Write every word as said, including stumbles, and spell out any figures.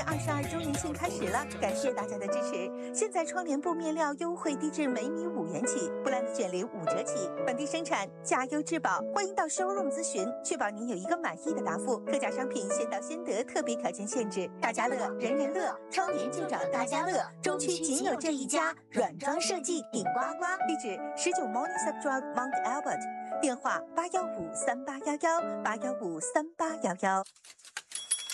二十二周年庆开始了，感谢大家的支持。现在窗帘布面料优惠低至每米五元起，布兰的卷帘五折起，本地生产，价优质保。欢迎到 showroom 咨询，确保您有一个满意的答复。特价商品先到先得，特别条件限制。大家乐，人人乐，窗帘就找大家乐。中区仅有这一家，软装设计顶呱呱。地址十九 Morning Sub Drive Mount Albert，电话八幺五三八幺幺八幺五三八幺幺。